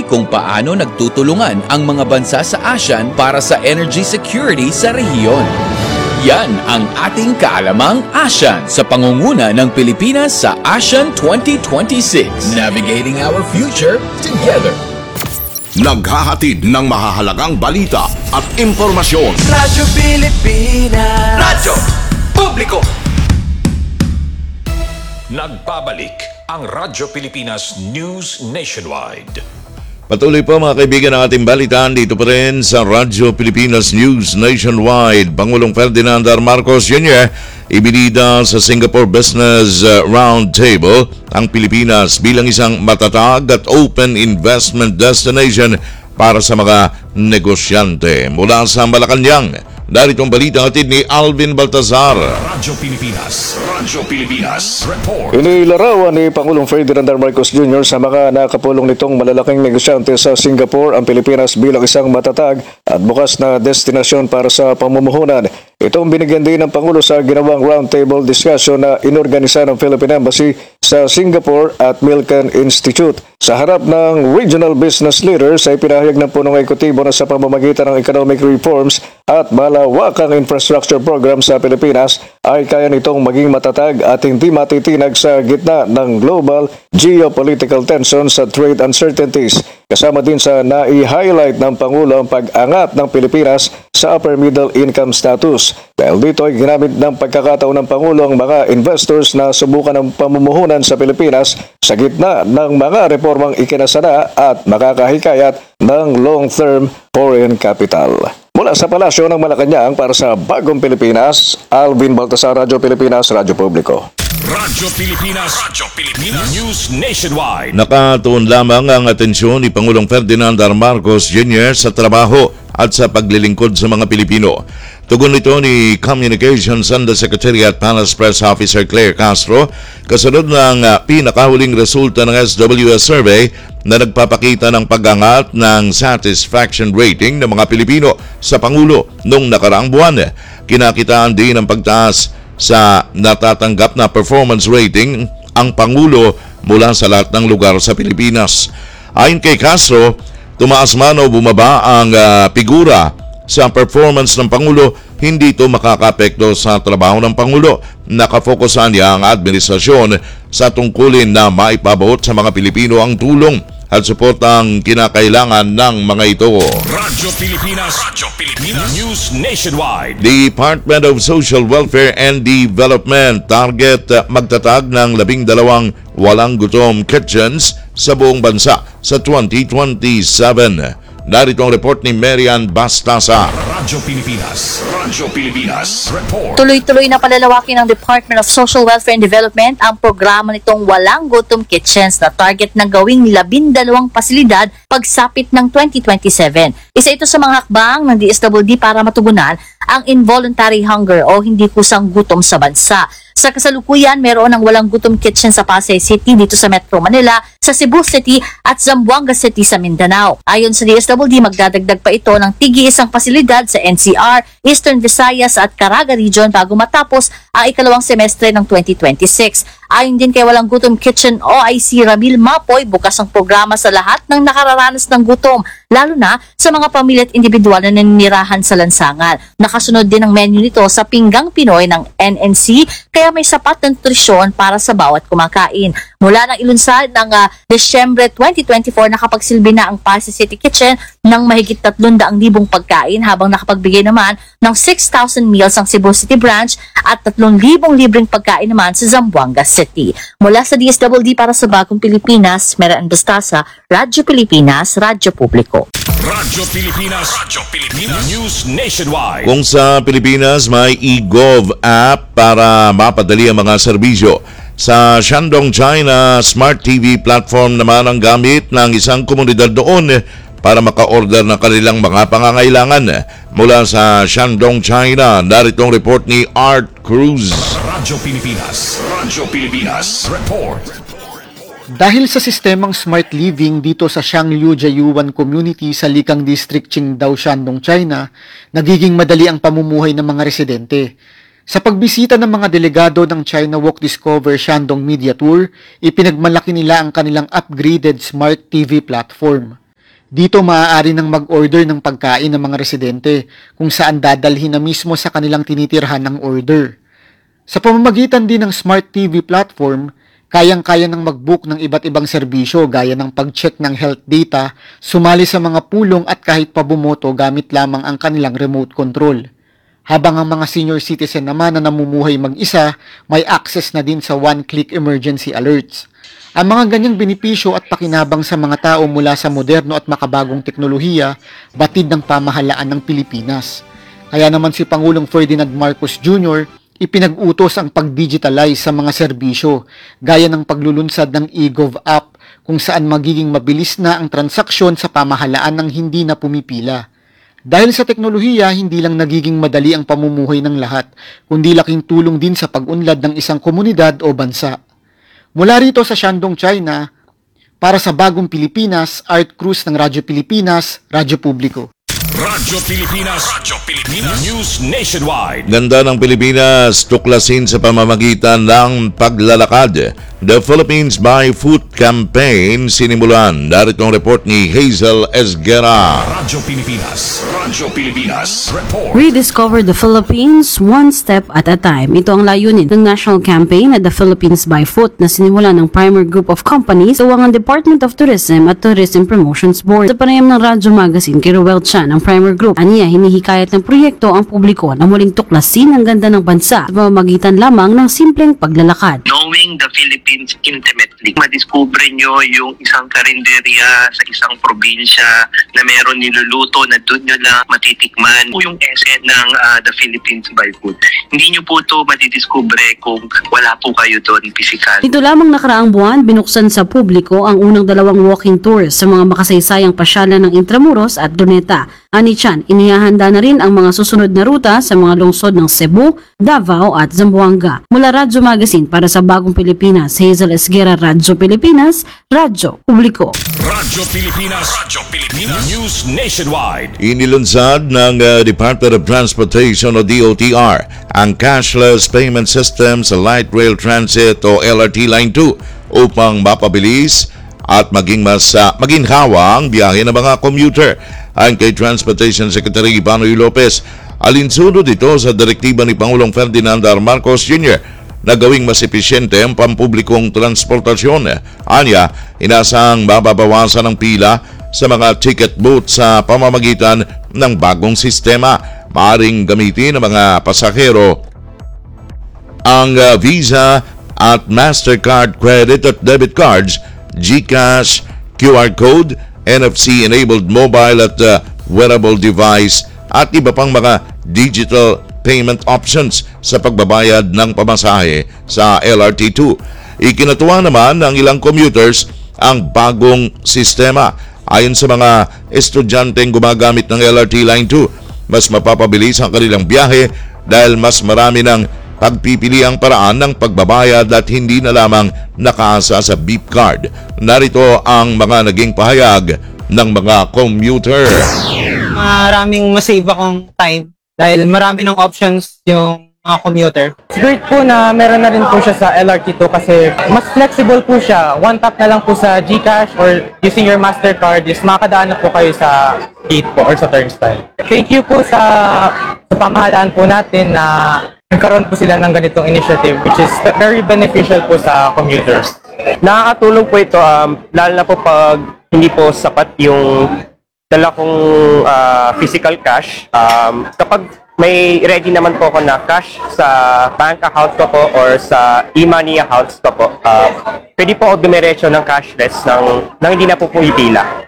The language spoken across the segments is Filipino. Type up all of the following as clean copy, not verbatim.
kung paano nagtutulungan ang mga bansa sa ASEAN para sa energy security sa rehiyon. Yan ang ating kaalamang ASEAN sa pangunguna ng Pilipinas sa ASEAN 2026. Navigating our future together. Naghahatid ng mahahalagang balita at impormasyon. Radyo Pilipinas. Radyo Publiko. Nagbabalik ang Radyo Pilipinas News Nationwide. Patuloy po mga kaibigan ang ating balitaan dito pa rin sa Radyo Pilipinas News Nationwide. Pangulong Ferdinand R. Marcos Jr. ibinida sa Singapore Business Roundtable ang Pilipinas bilang isang matatag at open investment destination para sa mga negosyante. Mula sa Malacanang, narito ang balita hatid ni Alvin Baltazar. Radyo Pilipinas Report. Inilarawan ni Pangulong Ferdinand R. Marcos Jr. sa mga nakapulong nitong malalaking negosyante sa Singapore ang Pilipinas bilang isang matatag at bukas na destinasyon para sa pamumuhunan. Itong binigyan din ng Pangulo sa ginawang roundtable discussion na inorganisa ng Philippine Embassy sa Singapore at Milken Institute. Sa harap ng regional business leaders ay pinahayag ng punong ekutibo na sa pamamagitan ng economic reforms at malawakang infrastructure program sa Pilipinas ay kaya nitong maging matatag at hindi matitinag sa gitna ng global geopolitical tensions at trade uncertainties. Kasama din sa nai-highlight ng Pangulo ang pag-angat ng Pilipinas sa upper middle income status. Dahil dito ay ginamit ng pagkakataon ng Pangulo ang mga investors na subukan ng pamumuhunan sa Pilipinas sa gitna ng mga reformang ikinasana at makakahikayat ng long-term foreign capital. Mula sa Palasyo ng Malacanang para sa Bagong Pilipinas, Alvin Baltasar, Radyo Pilipinas, Radyo Publiko. Radyo Pilipinas News Nationwide. Nakatuon lamang ang atensyon ni Pangulong Ferdinand R. Marcos Jr. sa trabaho at sa paglilingkod sa mga Pilipino. Tugon nito ni Communications Undersecretary at Palace Press Officer Claire Castro kasunod ng pinakahuling resulta ng SWS survey na nagpapakita ng pag-angat ng satisfaction rating ng mga Pilipino sa Pangulo noong nakaraang buwan. Kinakitaan din ang pagtaas sa natatanggap na performance rating ang Pangulo mula sa lahat ng lugar sa Pilipinas. Ayon kay Castro, tumaas man o bumaba ang figura sa performance ng Pangulo, hindi ito makakapekto sa trabaho ng Pangulo. Nakafokusan niya ang administrasyon sa tungkulin na maipaabot sa mga Pilipino ang tulong at suportang kinakailangan ng mga ito. Radyo Pilipinas News Nationwide. Department of Social Welfare and Development target magtatag ng 12 walang gutom kitchens sa buong bansa sa 2027. Narito ang report ni Marian Bastasa. Radyo Pilipinas Report. Tuloy-tuloy na palalawakin ng Department of Social Welfare and Development ang programa nitong Walang Gutom Kitchens na target na gawing 12 pasilidad pagsapit ng 2027. Isa ito sa mga hakbang ng DSWD para matugunan ang involuntary hunger o hindi kusang gutom sa bansa. Sa kasalukuyan, meron ng Walang Gutom Kitchen sa Pasay City dito sa Metro Manila, sa Cebu City at Zamboanga City sa Mindanao. Ayon sa DSWD, magdadagdag pa ito ng tig-iisang pasilidad sa NCR, Eastern Visayas at Caraga Region bago matapos ang ikalawang semestre ng 2026. Ayon din kay Walang Gutom Kitchen OIC Ramil Mapoy, bukas ang programa sa lahat ng nakararanas ng gutom, lalo na sa mga pamilya at individual na naninirahan sa lansangan. Nakasunod din ang menu nito sa Pinggang Pinoy ng NNC, kaya may sapat na nutrisyon para sa bawat kumakain. Mula ng ilunsad ng Desyembre 2024, nakapagsilbi na ang Pasay City Kitchen ng mahigit 300,000 pagkain habang nakapagbigay naman ng 6,000 meals ang Cebu City Branch at 3,000 libreng pagkain naman sa Zamboanga City. Mula sa DSWD para sa Bagong Pilipinas, Marian Bastasa, Radyo Pilipinas, Radyo Publiko. Radyo Pilipinas News Nationwide. Kung sa Pilipinas may eGov app para mapadali ang mga serbisyo. Sa Shandong, China, Smart TV platform naman ang gamit ng isang komunidad doon para maka-order ng kanilang mga pangangailangan. Mula sa Shandong, China, narito ang report ni Art Cruz. Radyo Pilipinas Report. Dahil sa sistemang Smart Living dito sa Xiangliu Jiayuan Community sa Likang District, Qingdao, Shandong, China, nagiging madali ang pamumuhay ng mga residente. Sa pagbisita ng mga delegado ng China Walk Discover Shandong Media Tour, ipinagmalaki nila ang kanilang upgraded Smart TV platform. Dito maaari nang mag-order ng pagkain ng mga residente kung saan dadalhin na mismo sa kanilang tinitirhan ng order. Sa pamamagitan din ng Smart TV platform, kayang-kaya nang mag-book ng iba't ibang serbisyo gaya ng pag-check ng health data, sumali sa mga pulong at kahit pabumoto gamit lamang ang kanilang remote control. Habang ang mga senior citizen naman na namumuhay mag-isa, may access na din sa one-click emergency alerts. Ang mga ganyang benepisyo at pakinabang sa mga tao mula sa moderno at makabagong teknolohiya, batid ng pamahalaan ng Pilipinas. Kaya naman si Pangulong Ferdinand Marcos Jr. ipinag-utos ang pag-digitalize sa mga serbisyo, gaya ng paglulunsad ng eGov app kung saan magiging mabilis na ang transaksyon sa pamahalaan ng hindi na pumipila. Dahil sa teknolohiya, hindi lang nagiging madali ang pamumuhay ng lahat, kundi laking tulong din sa pag-unlad ng isang komunidad o bansa. Mula rito sa Shandong, China, para sa Bagong Pilipinas, Art Cruz ng Radyo Pilipinas, Radyo Publiko. Radyo Pilipinas. News Nationwide. Ganda ng Pilipinas, tuklasin sa pamamagitan ng paglalakad. The Philippines by Foot Campaign sinimulan. Narito ang report ni Hazel Esguera. Radyo Pilipinas. Report. Rediscover the Philippines one step at a time. Ito ang layunin ng national campaign na The Philippines by Foot na sinimulan ng Primer Group of Companies sa Wangan Department of Tourism at Tourism Promotions Board. Sa panayam ng Radyo Magazine kay Ruel Chan ng Primer Group, aniya hinihikayat ng proyekto ang publiko na muling tuklasin ang ganda ng bansa sa pamamagitan lamang ng simpleng paglalakad. Knowing the Philippines intimately, madiscover nyo yung isang karinderya sa isang probinsya na meron niluluto na doon nyo lang matitikman po yung essence ng the Philippines by food. Hindi nyo po ito matidiscover kung wala po kayo doon physical. Ito lamang nakaraang buwan, binuksan sa publiko ang unang 2 walking tours sa mga makasaysayang pasyalan ng Intramuros at Luneta. Ani Chan, inihahanda na rin ang mga susunod na ruta sa mga lungsod ng Cebu, Davao at Zamboanga. Mula Radyo Magazine para sa Bagong Pilipinas, Hazel Esguera, Radyo Pilipinas, Radyo Publiko. Radyo Pilipinas. News Nationwide. Inilunsad ng Department of Transportation o DOTR ang cashless payment system sa Light Rail Transit o LRT Line 2 upang mapabilis at maging maginhawa ang biyahe ng mga commuter. Ayon kay Transportation Secretary Banoy Lopez, alinsunod ito sa direktiba ni Pangulong Ferdinand R. Marcos Jr. na gawing mas episyente ang pampublikong transportasyon. Anya, inasang mababawasan ang pila sa mga ticket booth sa pamamagitan ng bagong sistema. Maaring gamitin ng mga pasahero ang Visa at Mastercard credit at debit cards, GCash, QR code, NFC-enabled mobile at wearable device at iba pang mga digital payment options sa pagbabayad ng pamasahe sa LRT2. Ikinatuwa naman ng ilang commuters ang bagong sistema. Ayon sa mga estudyanteng gumagamit ng LRT Line 2, mas mapapabilis ang kanilang biyahe dahil mas marami ng pagpipiliang paraan ng pagbabayad at hindi na lamang nakaasa sa beep card. Narito ang mga naging pahayag ng mga commuter. Maraming masave akong time dahil marami ng options yung mga commuter. It's great po na meron na rin po siya sa LRT2 kasi mas flexible po siya. One tap na lang po sa GCash or using your Mastercard is makakadaan na po kayo sa gate po or sa turnstile. Thank you po sa pamahalaan po natin na nagkaroon po sila ng ganitong initiative which is very beneficial po sa commuters. Nakakatulong po ito, lalo na po pag hindi po sapat yung dala kong physical cash. Kapag may ready naman po ako na cash sa bank account ko po or sa e-money accounts ko po, pwede po ako dumiretso ng cashless nang hindi na po ipila.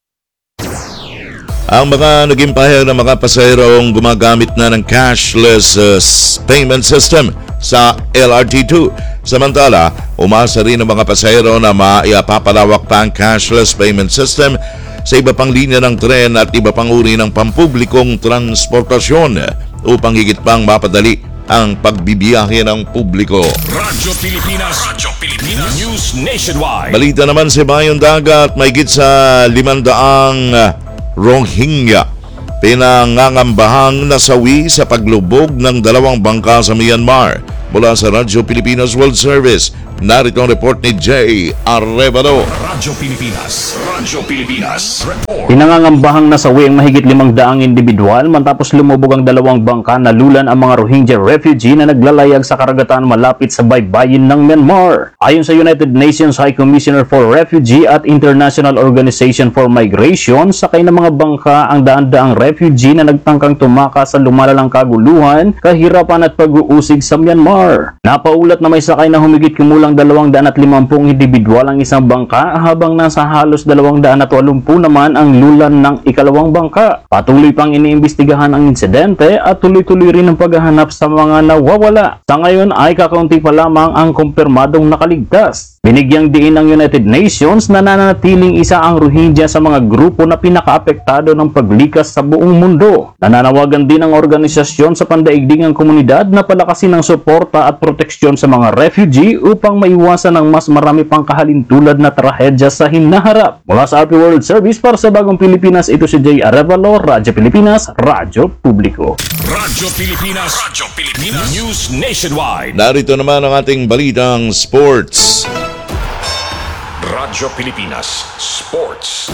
Ang mga naging pahayag ng mga pasahero gumagamit na ng cashless payment system sa LRT2. Samantala, umasa rin ang mga pasahero na maipapalawak pa ang cashless payment system sa iba pang linya ng tren at iba pang uri ng pampublikong transportasyon upang higit pang mapadali ang pagbibiyahe ng publiko. Radyo Pilipinas. News Nationwide. Balita naman sa Bayong Dagat, may higit sa 500 Rohingya pinangangambahang nasawi sa paglubog ng 2 bangka sa Myanmar. Mula sa Radyo Pilipinas World Service, narito ang report ni Jay Arevalo. Radyo Pilipinas. Radyo Pilipinas. Report. Pinangangambahang nasawi ang mahigit 500 individual matapos lumubog ang dalawang bangka na lulan ang mga Rohingya refugee na naglalayag sa karagatan malapit sa baybayin ng Myanmar. Ayon sa United Nations High Commissioner for Refugee at International Organization for Migration, sakay ng mga bangka ang daan-daang refugee na nagtangkang tumakas sa lumalalang kaguluhan, kahirapan at pag-uusig sa Myanmar. Napaulat na may sakay na humigit kumulang 250 individual ang isang bangka habang nasa halos 280 naman ang lulan ng ikalawang bangka. Patuloy pang iniimbestigahan ang insidente at tuloy-tuloy rin ang paghahanap sa mga nawawala. Sa ngayon ay kakaunti pa lamang ang kumpirmadong nakaligtas. Binigyang diin ng United Nations na nananatiling isa ang Rohingya sa mga grupo na pinakaapektado ng paglikas sa buong mundo. Nananawagan din ang organisasyon sa pandaigdigang komunidad na palakasin ang suporta at proteksyon sa mga refugee upang maiwasan ang mas marami pang kahalintulad na trahedya sa hinaharap. Mula sa RP World Service para sa Bagong Pilipinas, ito si Jay Arevalo, Radyo Pilipinas, Radyo Publiko. Radyo Pilipinas. Radyo Pilipinas. News Nationwide. Narito naman ang ating balitang sports. Radyo Pilipinas Sports.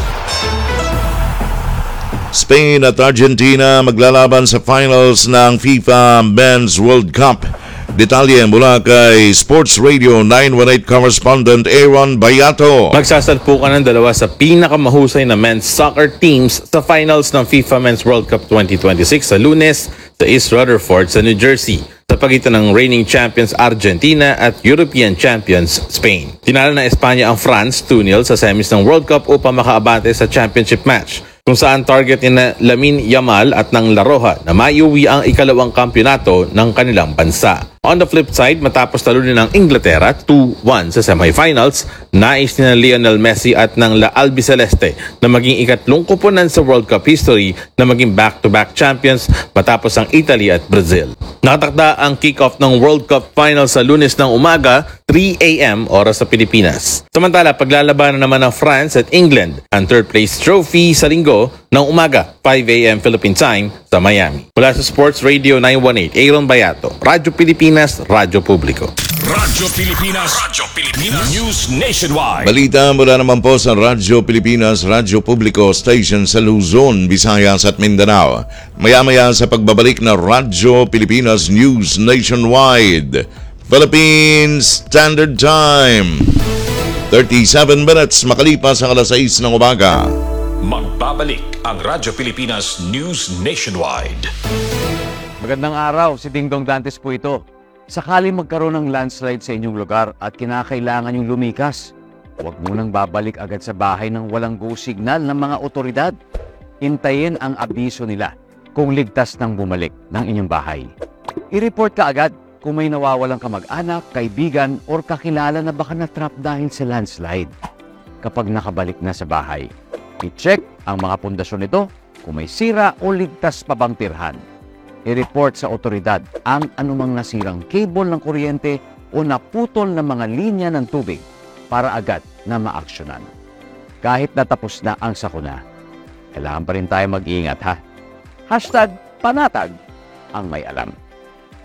Spain at Argentina maglalaban sa finals ng FIFA Men's World Cup. Detalye mula kay Sports Radio 918 correspondent Aaron Bayato. Magsasalpukan ng dalawa sa pinakamahusay na men's soccer teams sa finals ng FIFA Men's World Cup 2026 sa Lunes sa East Rutherford sa New Jersey, sa pagitan ng reigning champions Argentina at European champions Spain. Tinalo ng Espanya ang France 2-0 sa semis ng World Cup upang makaabante sa championship match, kung saan target ni na Lamine Yamal at ng La Roja na maiuwi ang ikalawang kampyonato ng kanilang bansa. On the flip side, matapos talunin ng Inglaterra 2-1 sa semifinals, nais ni na Lionel Messi at ng La Albiceleste na maging ikatlong kupunan sa World Cup history na maging back-to-back champions matapos ang Italy at Brazil. Nakatakda ang kick-off ng World Cup final sa Lunes ng umaga, 3 a.m. oras sa Pilipinas. Samantala, paglalabanan naman ng France at England ang third place trophy sa Linggo ng umaga, 5 a.m. Philippine time sa Miami. Mula sa Sports Radio 918, Aaron Bayato, Radyo Pilipinas, Radyo Publiko. Radyo Pilipinas. Radyo Pilipinas. News Nationwide. Balita mula naman po sa Radyo Pilipinas, Radyo Publiko Station sa Luzon, Visayas at Mindanao. Maya-maya sa pagbabalik na Radyo Pilipinas News Nationwide. Philippines Standard Time. 37 minutes makalipas ang alas 6 ng umaga. Magbabalik ang Radyo Pilipinas News Nationwide. Magandang araw, si Dingdong Dantes po ito. Sakali magkaroon ng landslide sa inyong lugar at kinakailangan yung lumikas, huwag munang babalik agad sa bahay ng walang go signal ng mga otoridad. Hintayin ang abiso nila kung ligtas nang bumalik ng inyong bahay. I-report ka agad kung may nawawalang kamag-anak, kaibigan, or kakilala na baka na-trap dahil sa landslide. Kapag nakabalik na sa bahay, i-check ang mga pundasyon nito kung may sira o ligtas pa bang tirhan. I-report sa otoridad ang anumang nasirang cable ng kuryente o naputol na mga linya ng tubig para agad na maaksyonan. Kahit natapos na ang sakuna, kailangan pa rin tayo mag-iingat ha. #panatag ang may alam.